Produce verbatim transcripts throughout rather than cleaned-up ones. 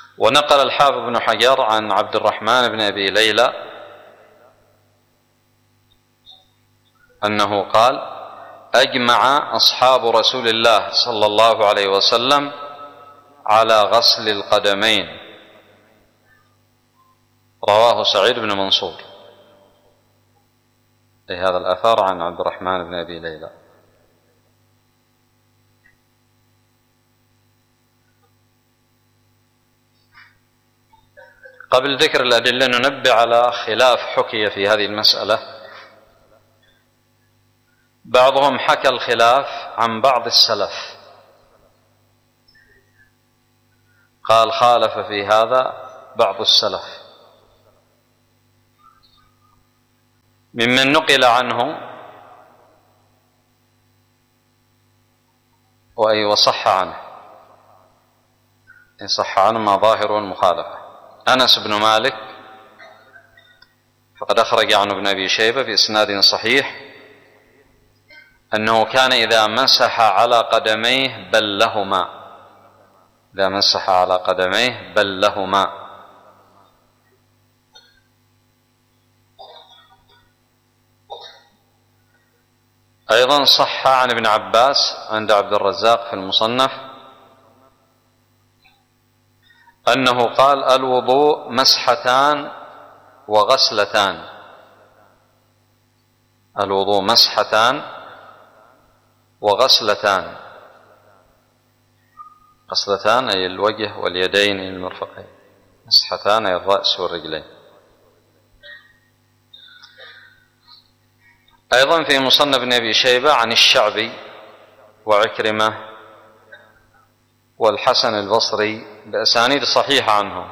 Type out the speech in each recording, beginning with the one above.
ونقل الحافظ بن حجر عن عبد الرحمن بن أبي ليلى أنه قال: أجمع أصحاب رسول الله صلى الله عليه وسلم على غسل القدمين. رواه سعيد بن منصور. أي هذا الأثر عن عبد الرحمن بن أبي ليلى. قبل ذكر الأدلة ننبه على خلاف حكي في هذه المسألة. بعضهم حكى الخلاف عن بعض السلف، قال خالف في هذا بعض السلف، ممن نقل عنه وأي وصح عنه، إن صح عنه ما ظاهر المخالفة. أنس بن مالك فقد أخرج عنه ابن أبي شيبة في إسناد صحيح أنه كان إذا مسح على قدميه بلهما، إذا مسح على قدميه بلهما. أيضا صح عن ابن عباس عند عبد الرزاق في المصنف أنه قال: الوضوء مسحتان وغسلتان. الوضوء مسحتان وغسلتان. غسلتان أي الوجه واليدين إلى المرفقين، مسحتان أي الرأس والرجلين. أيضا في مصنف ابن أبي شيبة عن الشعبي وعكرمة والحسن البصري بأسانيد صحيحة عنهم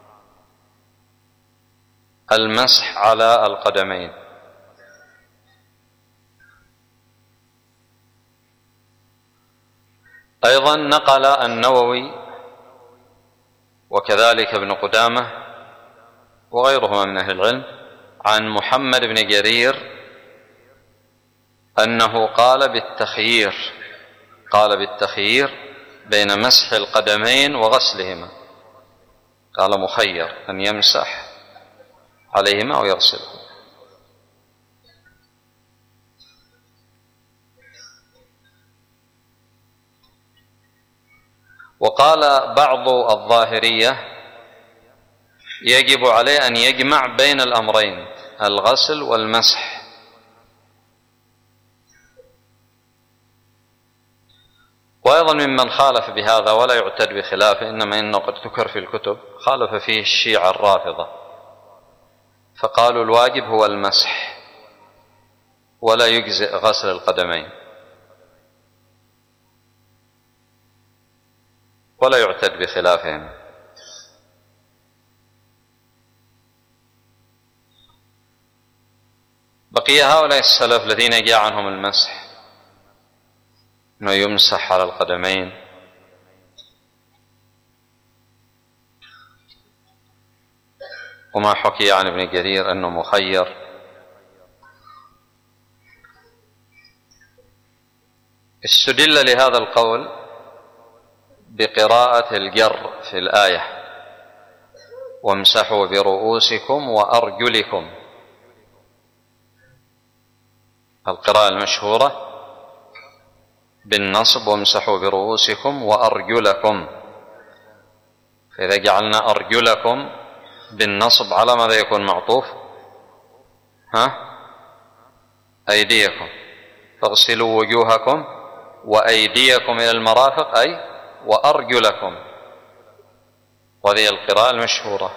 المسح على القدمين. أيضا نقل النووي وكذلك ابن قدامة وغيرهما من أهل العلم عن محمد بن جرير أنه قال بالتخيير، قال بالتخيير بين مسح القدمين وغسلهما، قال مخير أن يمسح عليهما أو يغسلهما. وقال بعض الظاهرية يجب عليه أن يجمع بين الأمرين، الغسل والمسح. وأيضا ممن خالف بهذا ولا يعتد بخلافه، إنما إنه قد ذكر في الكتب، خالف فيه الشيعة الرافضة، فقالوا الواجب هو المسح ولا يجزئ غسل القدمين، ولا يعتد بخلافهم. بقي هؤلاء السلف الذين جاء عنهم المسح أنه يمسح على القدمين، وما حكي عن ابن جرير أنه مخير. استدل لهذا القول بقراءة الجر في الآية: وامسحوا برؤوسكم وأرجلكم. القراءة المشهورة بالنصب: وامسحوا برؤوسكم وأرجلكم. فإذا جعلنا أرجلكم بالنصب على ماذا يكون معطوف؟ ها؟ أيديكم. فاغسلوا وجوهكم وأيديكم إلى المرافق، أي وأرجلكم. وهذه القراءة المشهورة: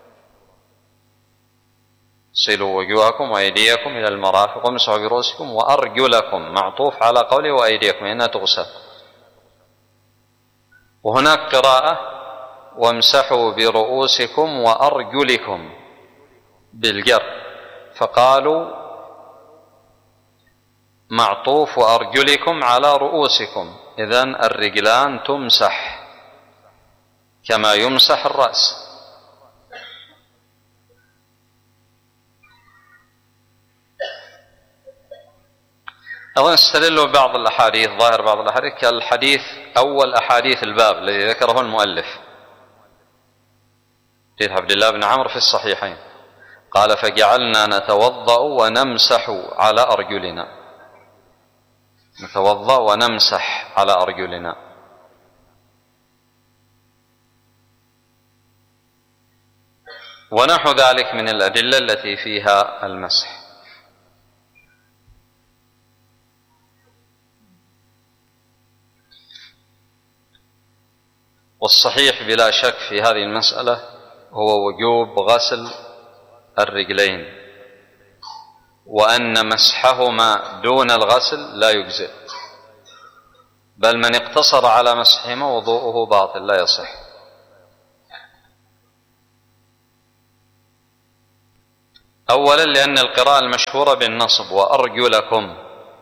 اغسلوا وجوهكم وأيديكم إلى المرافق وامسحوا برؤوسكم وأرجلكم، معطوف على قوله وأيديكم إنها تغسل. وهناك قراءة: وامسحوا برؤوسكم وأرجلكم بالجر، فقالوا معطوف وأرجلكم على رؤوسكم، إذن الرجلان تمسح كما يمسح الرأس. أولا استدلوا بعض الأحاديث، ظاهر بعض الأحاديث كالحديث أول أحاديث الباب الذي ذكره المؤلف، حديث عبد الله بن عمرو في الصحيحين قال فجعلنا نتوضأ ونمسح على أرجلنا، نتوضأ ونمسح على أرجلنا. ونحو ذلك من الأدلة التي فيها المسح. والصحيح بلا شك في هذه المسألة هو وجوب غسل الرجلين، وأن مسحهما دون الغسل لا يجزئ، بل من اقتصر على مسحهما وضوءه باطل لا يصح. أولا لأن القراءة المشهورة بالنصب وأرجلكم،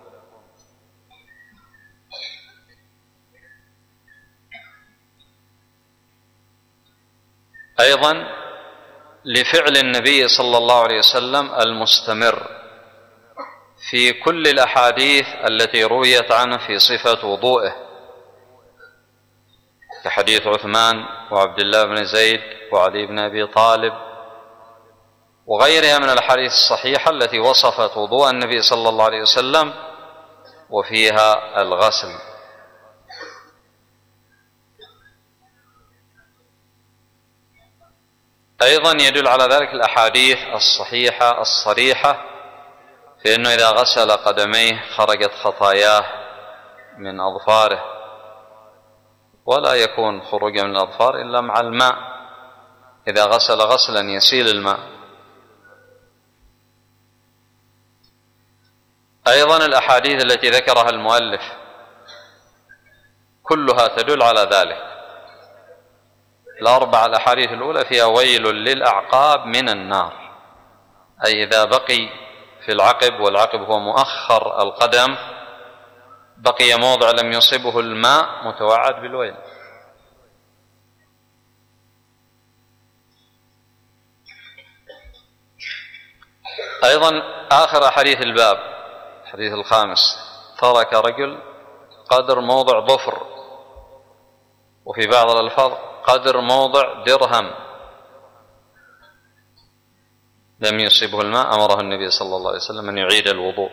أيضا لفعل النبي صلى الله عليه وسلم المستمر في كل الأحاديث التي رويت عنه في صفة وضوئه، كحديث عثمان وعبد الله بن زيد وعلي بن أبي طالب وغيرها من الأحاديث الصحيحة التي وصفت وضوء النبي صلى الله عليه وسلم وفيها الغسل. أيضا يدل على ذلك الأحاديث الصحيحة الصريحة في أنه إذا غسل قدميه خرجت خطاياه من أظفاره، ولا يكون خروجا من الأظفار إلا مع الماء، إذا غسل غسلا يسيل الماء. أيضا الأحاديث التي ذكرها المؤلف كلها تدل على ذلك. الأربع الأحاديث الأولى فيها ويل للأعقاب من النار، أي إذا بقي في العقب، والعقب هو مؤخر القدم، بقي موضع لم يصبه الماء متوعد بالويل. أيضا آخر أحاديث الباب الحديث الخامس ترك رجل قدر موضع ظفر، وفي بعض الألفاظ قدر موضع درهم لم يصيبه الماء، أمره النبي صلى الله عليه وسلم أن يعيد الوضوء.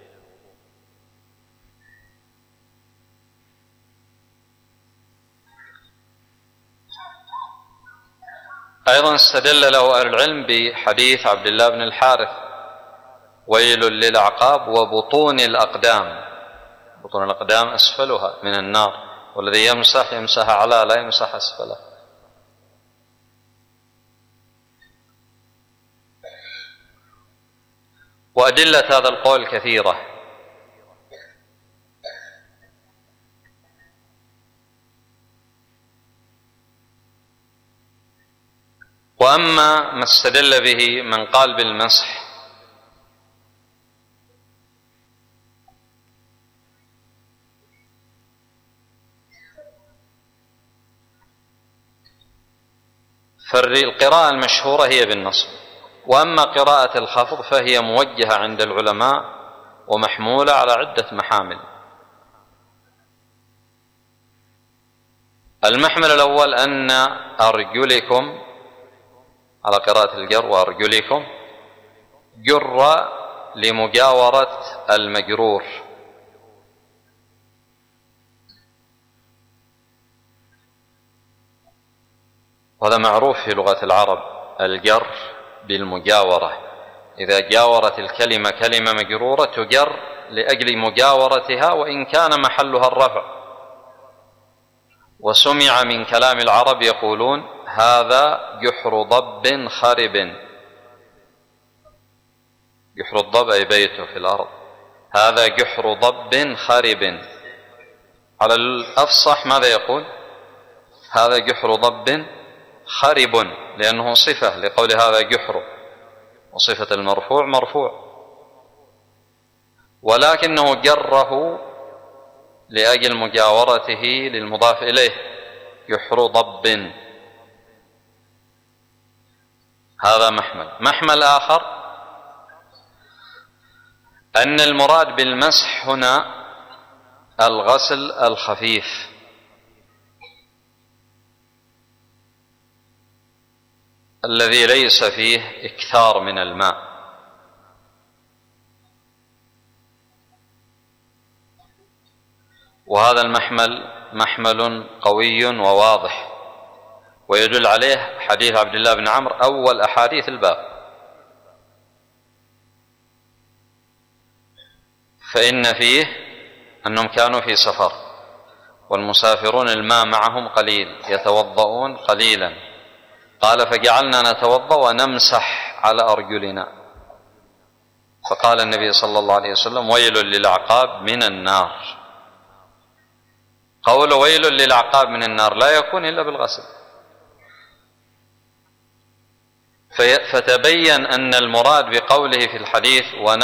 أيضا استدل له أهل العلم بحديث عبد الله بن الحارث ويل للأعقاب وبطون الأقدام، بطون الأقدام أسفلها من النار، والذي يمسح يمسح على لا يمسح أسفله. وأدلة هذا القول كثيرة، وأما ما استدل به من قال بالمسح فالقراءة المشهورة هي بالنصب، وأما قراءة الخفض فهي موجهة عند العلماء ومحمولة على عدة محامل. المحمل الأول أن أرجلكم على قراءة الجر وأرجلكم جر لمجاورة المجرور، وهذا معروف في لغة العرب، الجر بالمجاورة، إذا جاورت الكلمة كلمة مجرورة تجر لأجل مجاورتها وإن كان محلها الرفع. وسمع من كلام العرب يقولون هذا جحر ضب خرب، جحر الضب أي بيته في الأرض، هذا جحر ضب خرب. على الأفصح ماذا يقول؟ هذا جحر ضب خرب، لأنه صفة لقول هذا جحر، وصفة المرفوع مرفوع، ولكنه جره لأجل مجاورته للمضاف إليه، جحر ضب. هذا محمل. محمل آخر أن المراد بالمسح هنا الغسل الخفيف، الذي ليس فيه إكثار من الماء. وهذا المحمل محمل قوي وواضح، ويدل عليه حديث عبد الله بن عمرو أول أحاديث الباب، فإن فيه أنهم كانوا في سفر والمسافرون الماء معهم قليل يتوضؤون قليلا، قال فجعلنا نتوضأ ونمسح على أرجلنا، فقال النبي صلى الله عليه وسلم ويل للأعقاب من النار. قول ويل للأعقاب من النار لا يكون إلا بالغسل، فتبين أن المراد بقوله في الحديث